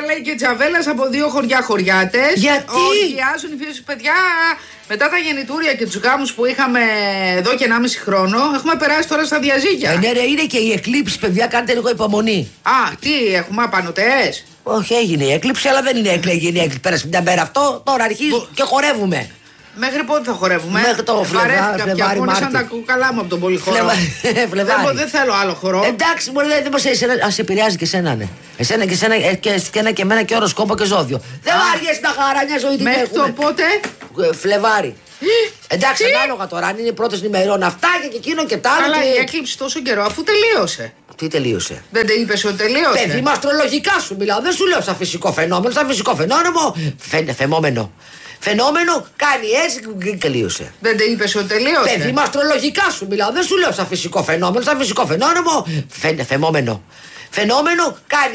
λέει και Τζαβέλας από 2 χωριάτες. Γιατί? Ορκιάζουν οι φίλες, παιδιά. Μετά τα γεννητούρια και τους γάμους που είχαμε εδώ και 1,5 χρόνο, έχουμε περάσει τώρα στα διαζύγια. Ναι, ρε, είναι και η εκλήψη, παιδιά, κάντε λίγο υπομονή. Α, τι, έχουμε απανωτές. Όχι, έγινε η έκλειψη, αλλά δεν είναι έκλειγε η έκλειψη. Πέρασε μια μέρα αυτό, τώρα αρχίζει και χορεύουμε. Μέχρι πότε θα χορεύουμε? Μέχρι το Φλεβάρι, σαν τα κουκαλά μου από τον πολυχώρο. Δεν θέλω άλλο χορό. Εντάξει, μπορεί να δεν σε επηρεάζει και εσένα, ναι. Εσένα και εσένα και εμένα και οροσκόπο και ζώδιο. Δεν μ' άργες να χαρά, μια ζωή την μέχρι το πότε? Φλεβάρι. Εντάξει, ανάλογα τώρα, αν είναι πρώτες ημερών αυτά και εκείνο και τα άλλα. Αλλά η έκλειψη τόσο καιρό, αφού τελείωσε. Τι τελείωσε? Δεν te είπες ότι τελείωσε? Παιδί, με αστρολογικά σου μιλάω. Δεν σου λέω σαν φυσικό φαινόμενο. Σαν φυσικό φαινόμενο. Φαινόμενο κάνει έτσι και τελείωσε. Δεν te είπες ότι τελείωσε? Παιδί, με αστρολογικά σου μιλάω. Δεν σου λέω σαν φυσικό φαινόμενο. Σαν φυσικό φαινόμενο. Φαινόμενο κάνει